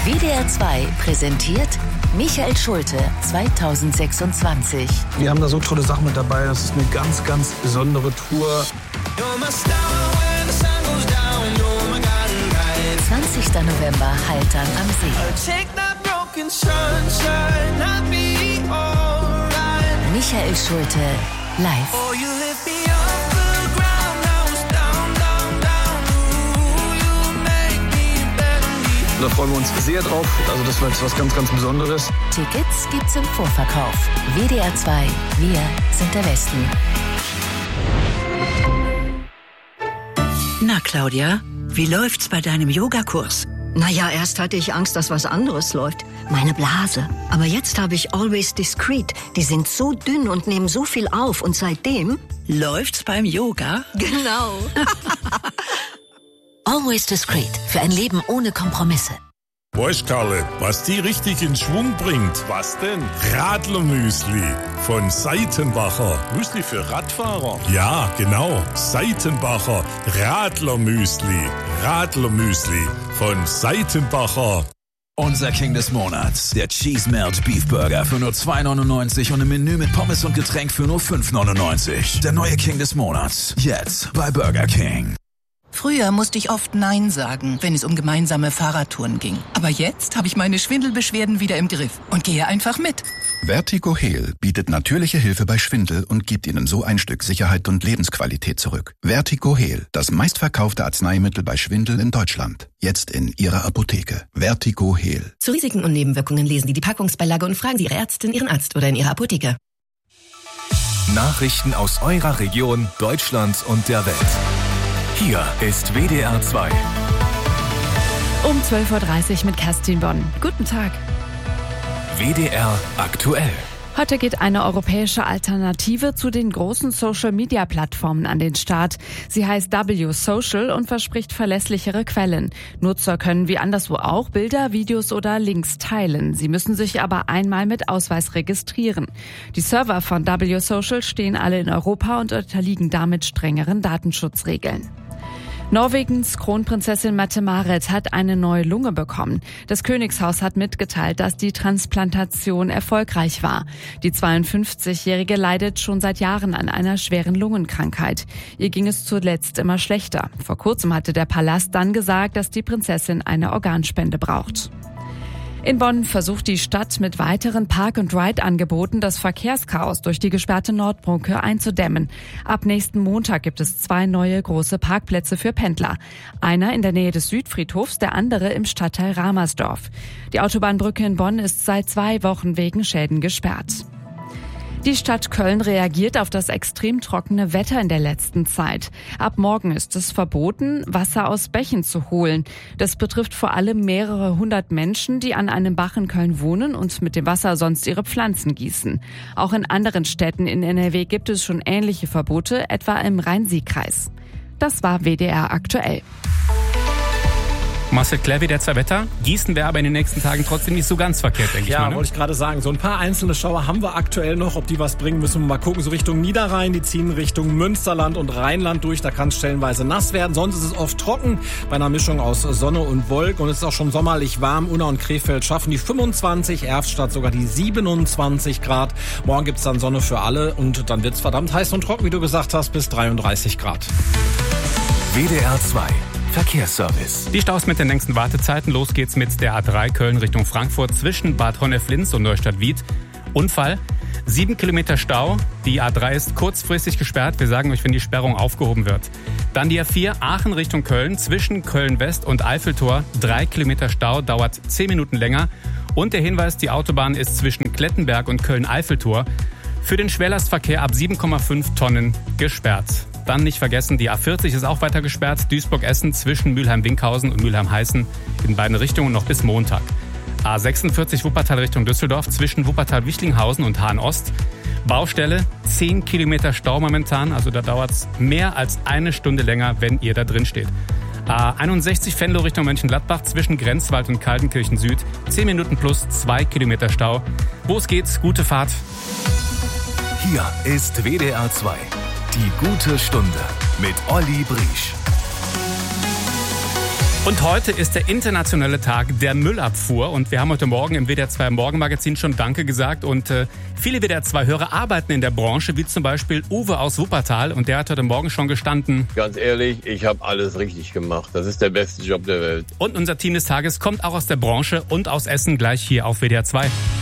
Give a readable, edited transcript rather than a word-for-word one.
WDR 2 präsentiert Michael Schulte 2026. Wir haben da so tolle Sachen mit dabei. Das ist eine ganz, ganz besondere Tour. 20. November, Haltern am See. Michael Schulte live. Da freuen wir uns sehr drauf. Also das war jetzt was ganz, ganz Besonderes. Tickets gibt's im Vorverkauf. WDR 2, wir sind der Westen. Na, Claudia, wie läuft's bei deinem Yogakurs? Naja, erst hatte ich Angst, dass was anderes läuft. Meine Blase. Aber jetzt habe ich Always Discreet. Die sind so dünn und nehmen so viel auf. Und seitdem... Läuft's beim Yoga? Genau. Always Discreet. Für ein Leben ohne Kompromisse. Weißt Karle, was die richtig in Schwung bringt? Was denn? Radlermüsli von Seitenbacher. Müsli für Radfahrer? Ja, genau. Seitenbacher Radlermüsli. Radlermüsli von Seitenbacher. Unser King des Monats, der Cheese Melt Beef Burger für nur 2,99 und ein Menü mit Pommes und Getränk für nur 5,99. Der neue King des Monats, jetzt bei Burger King. Früher musste ich oft Nein sagen, wenn es um gemeinsame Fahrradtouren ging. Aber jetzt habe ich meine Schwindelbeschwerden wieder im Griff und gehe einfach mit. VertigoHeal bietet natürliche Hilfe bei Schwindel und gibt Ihnen so ein Stück Sicherheit und Lebensqualität zurück. VertigoHeal, das meistverkaufte Arzneimittel bei Schwindel in Deutschland. Jetzt in Ihrer Apotheke. VertigoHeal. Zu Risiken und Nebenwirkungen lesen Sie die Packungsbeilage und fragen Sie Ihre Ärztin, Ihren Arzt oder in Ihrer Apotheke. Nachrichten aus eurer Region, Deutschland und der Welt. Hier ist WDR 2. Um 12.30 Uhr mit Kerstin Bonn. Guten Tag. WDR aktuell. Heute geht eine europäische Alternative zu den großen Social-Media-Plattformen an den Start. Sie heißt W-Social und verspricht verlässlichere Quellen. Nutzer können wie anderswo auch Bilder, Videos oder Links teilen. Sie müssen sich aber einmal mit Ausweis registrieren. Die Server von W-Social stehen alle in Europa und unterliegen damit strengeren Datenschutzregeln. Norwegens Kronprinzessin Mette-Marit hat eine neue Lunge bekommen. Das Königshaus hat mitgeteilt, dass die Transplantation erfolgreich war. Die 52-Jährige leidet schon seit Jahren an einer schweren Lungenkrankheit. Ihr ging es zuletzt immer schlechter. Vor kurzem hatte der Palast dann gesagt, dass die Prinzessin eine Organspende braucht. In Bonn versucht die Stadt mit weiteren Park-and-Ride-Angeboten das Verkehrschaos durch die gesperrte Nordbrücke einzudämmen. Ab nächsten Montag gibt es 2 neue große Parkplätze für Pendler. Einer in der Nähe des Südfriedhofs, der andere im Stadtteil Ramersdorf. Die Autobahnbrücke in Bonn ist seit 2 Wochen wegen Schäden gesperrt. Die Stadt Köln reagiert auf das extrem trockene Wetter in der letzten Zeit. Ab morgen ist es verboten, Wasser aus Bächen zu holen. Das betrifft vor allem mehrere hundert Menschen, die an einem Bach in Köln wohnen und mit dem Wasser sonst ihre Pflanzen gießen. Auch in anderen Städten in NRW gibt es schon ähnliche Verbote, etwa im Rhein-Sieg-Kreis. Das war WDR aktuell. Marcel Clary, der Wetter. Gießen wäre aber in den nächsten Tagen trotzdem nicht so ganz verkehrt, denke ich mal. Ja, wollte ich gerade sagen. So ein paar einzelne Schauer haben wir aktuell noch. Ob die was bringen, müssen wir mal gucken. So Richtung Niederrhein, die ziehen Richtung Münsterland und Rheinland durch. Da kann es stellenweise nass werden. Sonst ist es oft trocken bei einer Mischung aus Sonne und Wolken. Und es ist auch schon sommerlich warm. Unna und Krefeld schaffen die 25, Erftstadt sogar die 27 Grad. Morgen gibt's dann Sonne für alle und dann wird's verdammt heiß und trocken, wie du gesagt hast, bis 33 Grad. WDR 2. Verkehrsservice. Die Staus mit den längsten Wartezeiten. Los geht's mit der A3 Köln Richtung Frankfurt zwischen Bad Honnef-Linz und Neustadt-Wied. Unfall. 7 Kilometer Stau. Die A3 ist kurzfristig gesperrt. Wir sagen euch, wenn die Sperrung aufgehoben wird. Dann die A4 Aachen Richtung Köln zwischen Köln-West und Eiffeltor. 3 Kilometer Stau, dauert 10 Minuten länger. Und der Hinweis, die Autobahn ist zwischen Klettenberg und Köln-Eiffeltor für den Schwerlastverkehr ab 7,5 Tonnen gesperrt. Dann nicht vergessen, die A40 ist auch weiter gesperrt. Duisburg-Essen zwischen Mülheim-Winkhausen und Mülheim-Heißen in beiden Richtungen noch bis Montag. A46 Wuppertal Richtung Düsseldorf zwischen Wuppertal-Wichlinghausen und Hahn-Ost. Baustelle, 10 Kilometer Stau momentan, also da dauert es mehr als eine Stunde länger, wenn ihr da drin steht. A61 Venlo Richtung Mönchengladbach zwischen Grenzwald und Kaltenkirchen Süd. 10 Minuten plus 2 Kilometer Stau. Wo es geht, gute Fahrt. Hier ist WDR 2. Die gute Stunde mit Olli Briesch. Und heute ist der internationale Tag der Müllabfuhr und wir haben heute Morgen im WDR 2 Morgenmagazin schon Danke gesagt und viele WDR 2 Hörer arbeiten in der Branche, wie zum Beispiel Uwe aus Wuppertal und der hat heute Morgen schon gestanden. Ganz ehrlich, ich habe alles richtig gemacht. Das ist der beste Job der Welt. Und unser Team des Tages kommt auch aus der Branche und aus Essen gleich hier auf WDR 2.